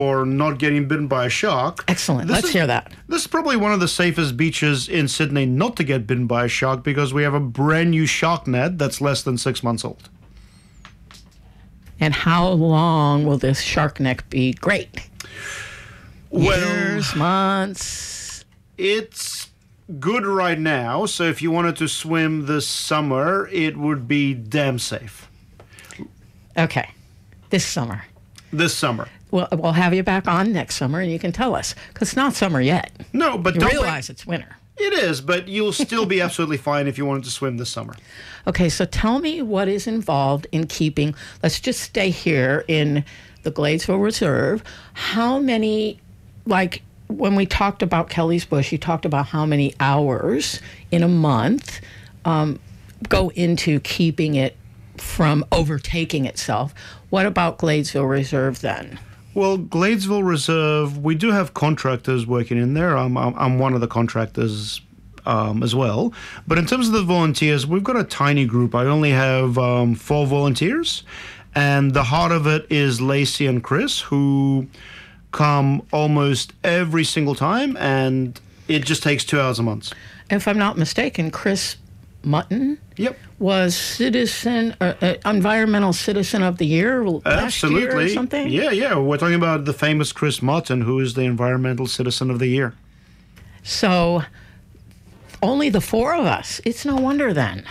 or not getting bitten by a shark. Excellent. Let's hear that. This is probably one of the safest beaches in Sydney not to get bitten by a shark because we have a brand new shark net that's less than 6 months old. And how long will this shark net be great? Well, years, months? It's good right now, so if you wanted to swim this summer, it would be damn safe. Okay. This summer. This summer. Well, we'll have you back on next summer, and you can tell us, because it's not summer yet. No, but you don't realize it's winter. It is, but you'll still be absolutely fine if you wanted to swim this summer. Okay, so tell me what is involved in keeping, let's just stay here in the Gladesville Reserve. How many, like when we talked about Kelly's Bush, you talked about how many hours in a month go into keeping it from overtaking itself. What about Gladesville Reserve then? Well, Gladesville Reserve, we do have contractors working in there. I'm one of the contractors as well. But in terms of the volunteers, we've got a tiny group. I only have 4 volunteers. And the heart of it is Lacey and Chris, who come almost every single time. And it just takes 2 hours a month. If I'm not mistaken, Chris Mutton was environmental citizen of the year last year or something? Yeah. We're talking about the famous Chris Mutton, who is the environmental citizen of the year. So only the 4 of us. It's no wonder then.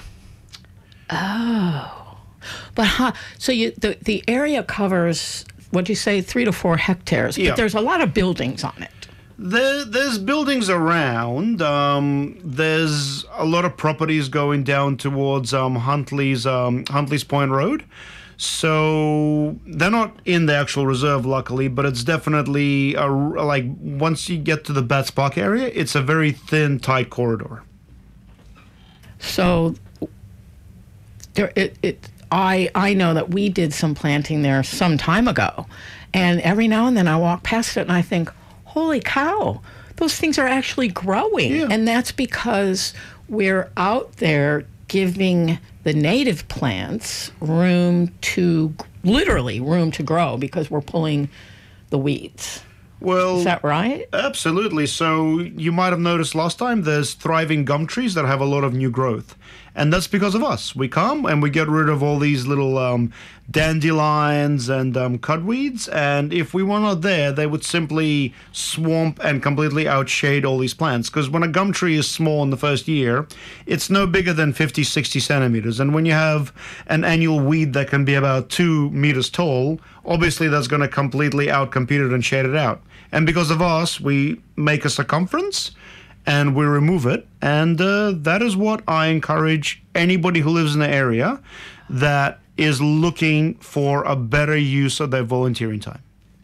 Oh. But so the area covers, what'd you say, 3 to 4 hectares, but there's a lot of buildings on it. There's buildings around. There's a lot of properties going down towards Huntley's Point Road. So they're not in the actual reserve, luckily, but it's definitely like once you get to the Bats Park area, it's a very thin, tight corridor. So I know that we did some planting there some time ago, and every now and then I walk past it and I think, holy cow, those things are actually growing. Yeah. And that's because we're out there giving the native plants literally room to grow because we're pulling the weeds. Well, is that right? Absolutely. So you might have noticed last time there's thriving gum trees that have a lot of new growth. And that's because of us. We come and we get rid of all these little dandelions and cudweeds. And if we were not there, they would simply swamp and completely outshade all these plants. Because when a gum tree is small in the first year, it's no bigger than 50, 60 centimeters. And when you have an annual weed that can be about 2 meters tall, obviously that's going to completely outcompete it and shade it out. And because of us, we make a circumference and we remove it. And that is what I encourage anybody who lives in the area that is looking for a better use of their volunteering time.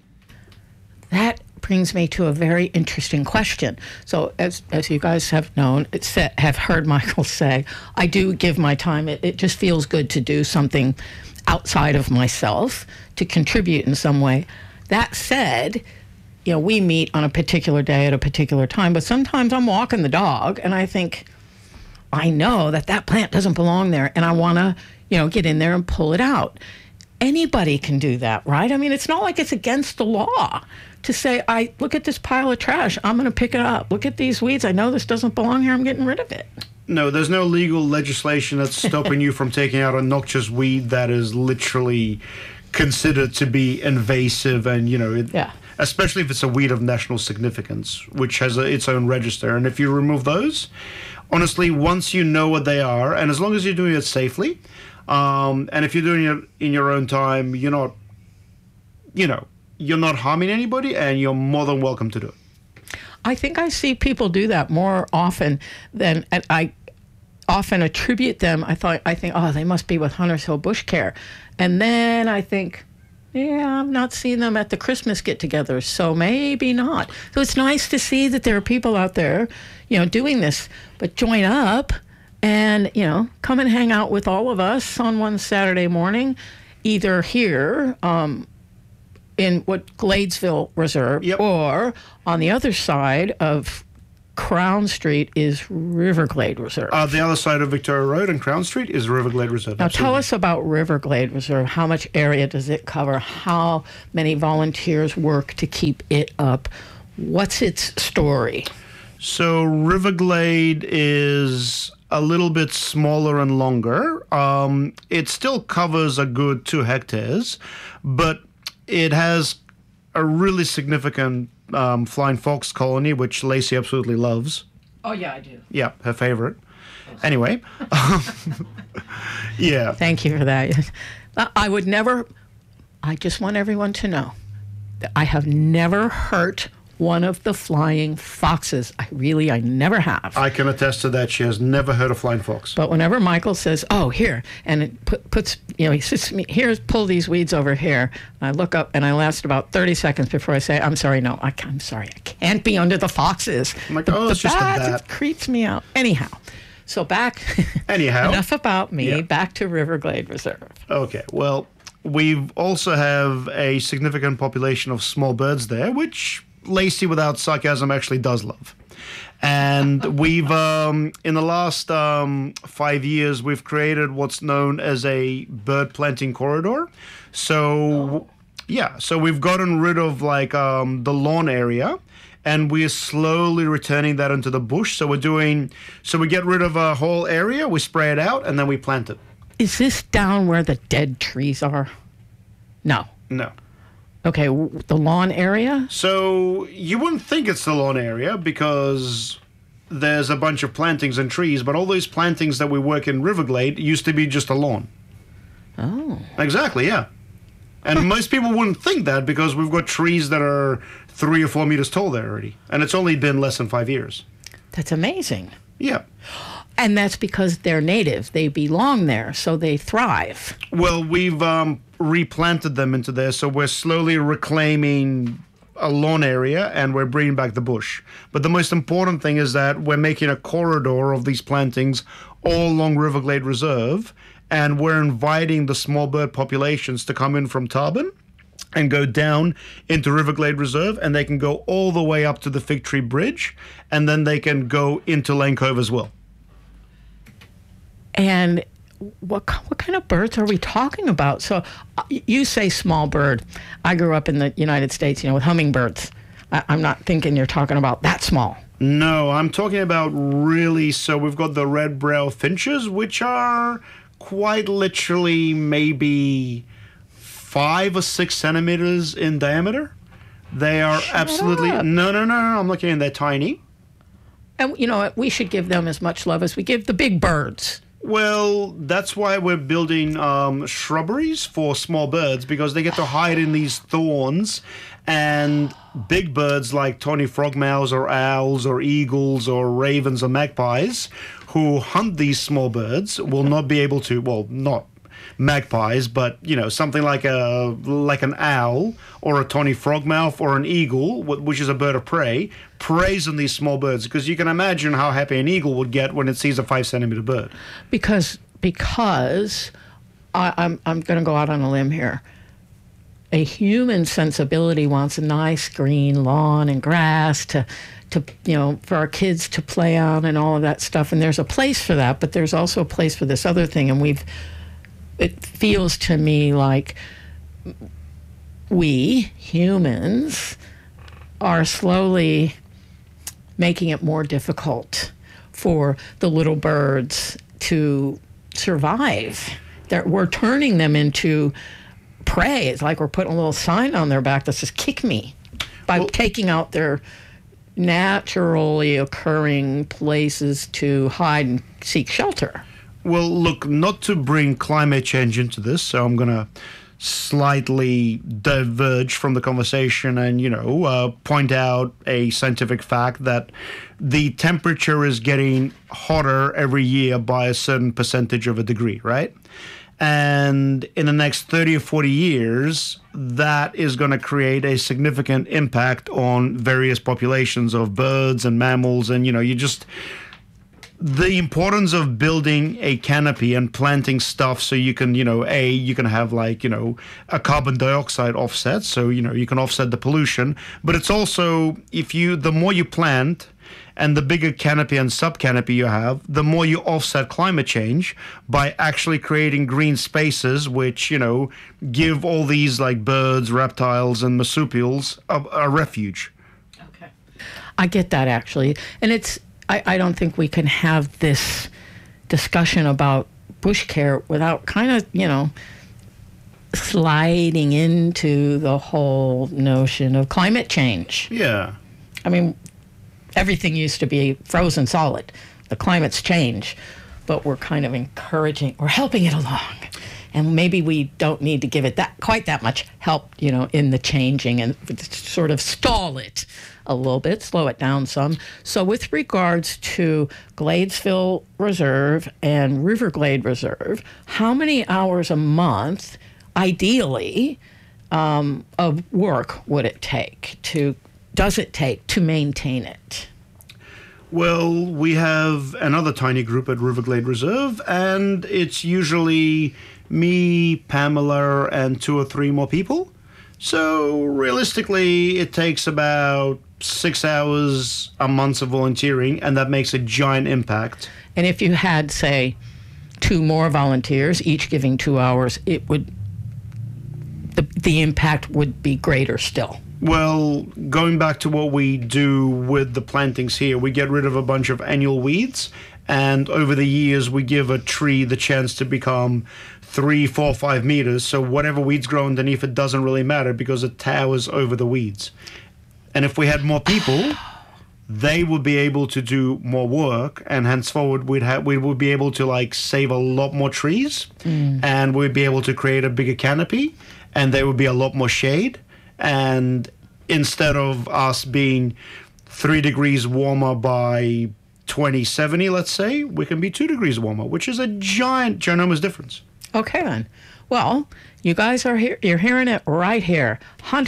That brings me to a very interesting question. So as you guys have known, have heard Michael say, I do give my time. It just feels good to do something outside of myself to contribute in some way. That said, we meet on a particular day at a particular time, but sometimes I'm walking the dog and I think, I know that plant doesn't belong there and I want to, get in there and pull it out. Anybody can do that, right? I mean, it's not like it's against the law to say, look at this pile of trash, I'm going to pick it up. Look at these weeds, I know this doesn't belong here, I'm getting rid of it. No, there's no legal legislation that's stopping you from taking out a noxious weed that is literally considered to be invasive and, especially if it's a weed of national significance, which has its own register. And if you remove those, honestly, once you know what they are, and as long as you're doing it safely, and if you're doing it in your own time, you're not harming anybody, and you're more than welcome to do it. I think I see people do that more often than, and I often attribute them. I think, oh, they must be with Hunters Hill Bush Care. And then I think, yeah, I've not seen them at the Christmas get-together, so maybe not. So it's nice to see that there are people out there, doing this. But join up and, come and hang out with all of us on one Saturday morning, either here in Gladesville Reserve or on the other side of Crown Street is Riverglade Reserve. The other side of Victoria Road and Crown Street is Riverglade Reserve. Now, absolutely. tell us about Riverglade Reserve. How much area does it cover? How many volunteers work to keep it up? What's its story? So Riverglade is a little bit smaller and longer. It still covers a good 2 hectares, but it has a really significant flying fox colony, which Lacey absolutely loves. Oh, yeah, I do. Yeah, her favorite. Anyway, yeah. Thank you for that. I would never, I just want everyone to know that I have never hurt one of the flying foxes. I never have. I can attest to that. She has never heard a flying fox. But whenever Michael says, "Oh, here," and it puts, he sits me here, pull these weeds over here. And I look up, and I last about 30 seconds before I say, "I'm sorry, no, I'm sorry, I can't be under the foxes." I'm like, oh, it's just a bat. It creeps me out. Anyhow, so back. Anyhow, enough about me. Yeah. Back to Riverglade Reserve. Okay, well, we also have a significant population of small birds there, which Lacey, without sarcasm, actually does love. And we've, in the last 5 years, we've created what's known as a bird planting corridor. So, yeah, so we've gotten rid of like the lawn area, and we're slowly returning that into the bush. So we get rid of a whole area, we spray it out, and then we plant it. Is this down where the dead trees are? No. No. Okay, the lawn area? So you wouldn't think it's the lawn area because there's a bunch of plantings and trees, but all those plantings that we work in Riverglade used to be just a lawn. Oh. Exactly, yeah. And most people wouldn't think that because we've got trees that are 3 or 4 meters tall there already. And it's only been less than 5 years. That's amazing. Yeah. And that's because they're native. They belong there, so they thrive. Well, we've replanted them into there, so we're slowly reclaiming a lawn area and we're bringing back the bush. But the most important thing is that we're making a corridor of these plantings all along Riverglade Reserve, and we're inviting the small bird populations to come in from Tarban and go down into Riverglade Reserve, and they can go all the way up to the Fig Tree Bridge, and then they can go into Lane Cove as well. And what kind of birds are we talking about? So you say small bird. I grew up in the United States, with hummingbirds. I'm not thinking you're talking about that small. No, I'm talking about really, so we've got the red-browed finches, which are quite literally maybe 5 or 6 centimeters in diameter. They are absolutely... up. No, I'm looking and they're tiny. And you know what? We should give them as much love as we give the big birds. Well, that's why we're building shrubberies for small birds, because they get to hide in these thorns, and big birds like tawny frogmouths or owls or eagles or ravens or magpies who hunt these small birds will not be able to, well, not magpies, but something like an owl or a tawny frogmouth or an eagle, which is a bird of prey, preys on these small birds, because you can imagine how happy an eagle would get when it sees a 5-centimeter bird. Because I'm going to go out on a limb here. A human sensibility wants a nice green lawn and grass to for our kids to play on and all of that stuff, and there's a place for that, but there's also a place for this other thing, and it feels to me like we humans are slowly making it more difficult for the little birds to survive. We're turning them into prey. It's like we're putting a little sign on their back that says, "Kick me," by taking out their naturally occurring places to hide and seek shelter. Well, look, not to bring climate change into this, so I'm going to slightly diverge from the conversation and, point out a scientific fact that the temperature is getting hotter every year by a certain percentage of a degree, right? And in the next 30 or 40 years, that is going to create a significant impact on various populations of birds and mammals. And, the importance of building a canopy and planting stuff so you can, you can have a carbon dioxide offset. So, you can offset the pollution. But it's also, the more you plant And the bigger canopy and sub-canopy you have, the more you offset climate change by actually creating green spaces, which, give all these like birds, reptiles, and marsupials a refuge. Okay. I get that, actually. And I don't think we can have this discussion about bush care without kind of, sliding into the whole notion of climate change. Yeah. I mean, everything used to be frozen solid. The climate's changed, but we're kind of we're helping it along. And maybe we don't need to give it quite that much help, in the changing, and sort of stall it a little bit, slow it down some. So with regards to Gladesville Reserve and Riverglade Reserve, how many hours a month, ideally, of work does it take to maintain it? Well, we have another tiny group at Riverglade Reserve, and it's usually me, Pamela, and 2 or 3 more people. So realistically, it takes about 6 hours a month of volunteering, and that makes a giant impact. And if you had, say, 2 more volunteers, each giving 2 hours, the impact would be greater still. Well, going back to what we do with the plantings here, we get rid of a bunch of annual weeds, and over the years we give a tree the chance to become 3, 4, 5 meters, so whatever weeds grow underneath it doesn't really matter because it towers over the weeds. And if we had more people, they would be able to do more work, and henceforward we would be able to save a lot more trees, and we'd be able to create a bigger canopy, and there would be a lot more shade. And instead of us being 3 degrees warmer by 2070, let's say, we can be 2 degrees warmer, which is a ginormous difference. Okay, then. Well, you guys are here. You're hearing it right here.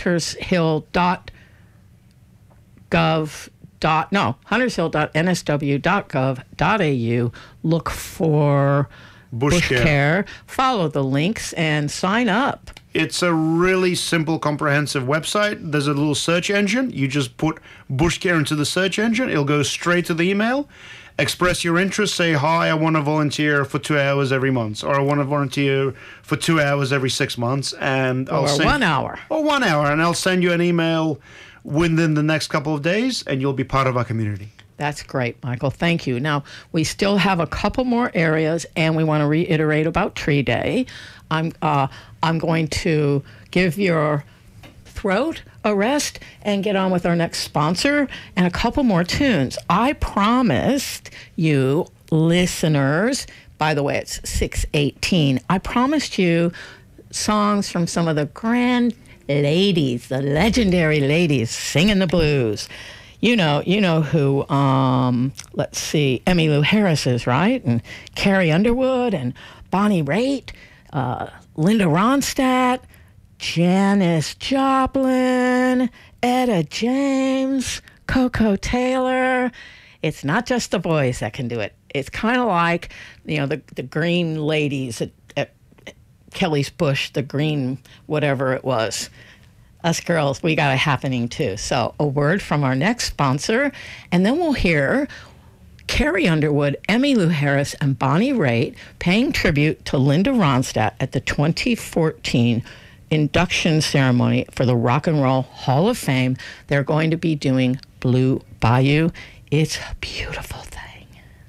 huntershill.nsw.gov.au. Look for Bush Care. Follow the links and sign up. It's a really simple, comprehensive website. There's a little search engine. You just put Bush Care into the search engine. It'll go straight to the email. Express your interest. Say, hi, I want to volunteer for 2 hours every month, or I want to volunteer for 2 hours every 6 months. And Or 1 hour. Or 1 hour. And I'll send you an email within the next couple of days, and you'll be part of our community. That's great, Michael. Thank you. Now, we still have a couple more areas, and we want to reiterate about Tree Day. I'm going to give your throat a rest and get on with our next sponsor and a couple more tunes. I promised you, listeners, by the way, it's 6:18. I promised you songs from some of the grand ladies, the legendary ladies singing the blues. You know who, let's see, Emmylou Harris is, right? And Carrie Underwood and Bonnie Raitt, Linda Ronstadt, Janis Joplin, Etta James, Coco Taylor. It's not just the boys that can do it. It's kind of like, the green ladies at Kelly's Bush, the green whatever it was. Us girls, we got it happening too. So a word from our next sponsor, and then we'll hear Carrie Underwood, Emmylou Harris, and Bonnie Raitt paying tribute to Linda Ronstadt at the 2014 induction ceremony for the Rock and Roll Hall of Fame. They're going to be doing Blue Bayou. It's a beautiful thing.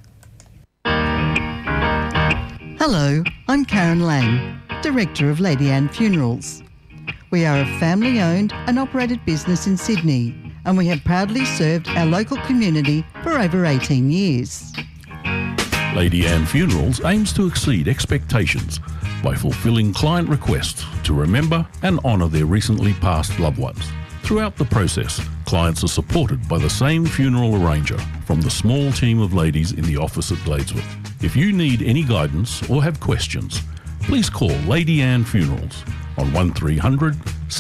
Hello, I'm Karen Lang, Director of Lady Anne Funerals. We are a family-owned and operated business in Sydney, and we have proudly served our local community for over 18 years. Lady Anne Funerals aims to exceed expectations by fulfilling client requests to remember and honour their recently passed loved ones. Throughout the process, clients are supported by the same funeral arranger from the small team of ladies in the office at Gladesville. If you need any guidance or have questions, please call Lady Anne Funerals on 1300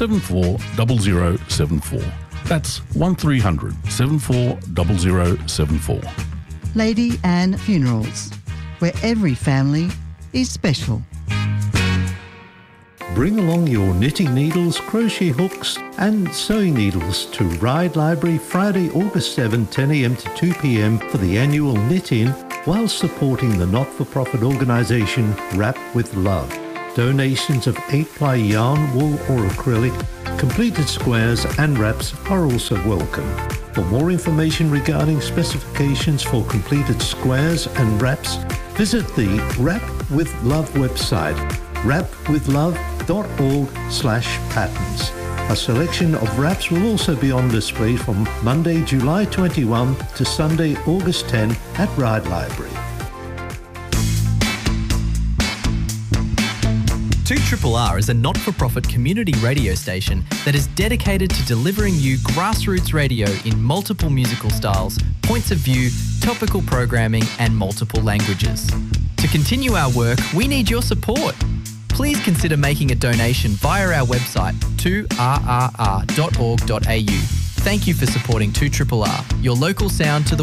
740074. That's 1300 740074. Lady Anne Funerals, where every family is special. Bring along your knitting needles, crochet hooks and sewing needles to Ride Library Friday, August 7, 10 a.m. to 2 p.m. for the annual knit-in while supporting the not-for-profit organisation Wrap with Love. Donations of 8-ply yarn, wool or acrylic, completed squares and wraps are also welcome. For more information regarding specifications for completed squares and wraps, visit the Wrap with Love website, wrapwithlove.org/patterns. A selection of wraps will also be on display from Monday, July 21 to Sunday, August 10 at Ride Library. 2RRR is a not-for-profit community radio station that is dedicated to delivering you grassroots radio in multiple musical styles, points of view, topical programming and multiple languages. To continue our work, we need your support. Please consider making a donation via our website 2rrr.org.au. Thank you for supporting 2RRR, your local sound to the